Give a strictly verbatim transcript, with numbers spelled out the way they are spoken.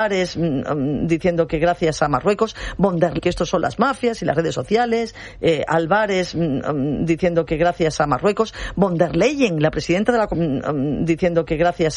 diciendo que gracias a Marruecos, von der Leyen, que estos son las mafias y las redes sociales, eh, Álvarez diciendo que gracias a Marruecos, von der Leyen, la presidenta de la diciendo que gracias